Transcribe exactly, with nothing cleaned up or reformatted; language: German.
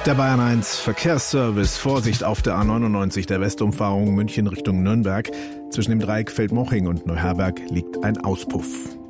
Der Bayern eins Verkehrsservice. Vorsicht auf der A neunundneunzig, der Westumfahrung München Richtung Nürnberg. Zwischen dem Dreieck Feldmoching und Neuherberg liegt ein Auspuff.